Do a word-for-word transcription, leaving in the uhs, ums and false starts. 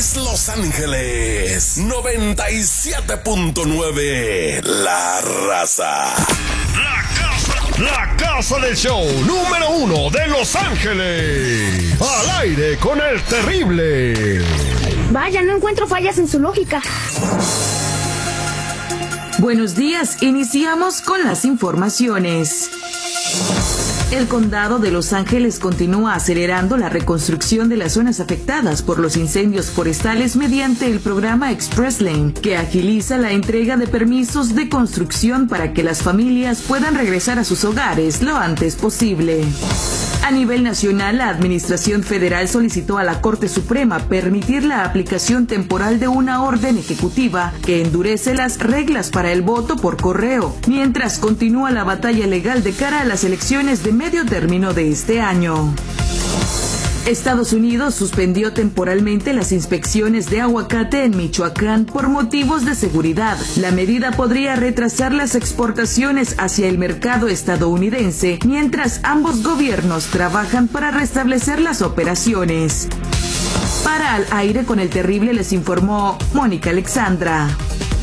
es Los Ángeles noventa y siete punto nueve, La Raza. La casa, la casa del show número uno de Los Ángeles. Al aire con el terrible. Vaya, no encuentro fallas en su lógica. Buenos días, iniciamos con las informaciones. El condado de Los Ángeles continúa acelerando la reconstrucción de las zonas afectadas por los incendios forestales mediante el programa Express Lane, que agiliza la entrega de permisos de construcción para que las familias puedan regresar a sus hogares lo antes posible. A nivel nacional, la Administración Federal solicitó a la Corte Suprema permitir la aplicación temporal de una orden ejecutiva que endurece las reglas para el voto por correo, mientras continúa la batalla legal de cara a las elecciones de medio término de este año. Estados Unidos suspendió temporalmente las inspecciones de aguacate en Michoacán por motivos de seguridad. La medida podría retrasar las exportaciones hacia el mercado estadounidense, mientras ambos gobiernos trabajan para restablecer las operaciones. Para Al Aire con el Terrible les informó Mónica Alexandra.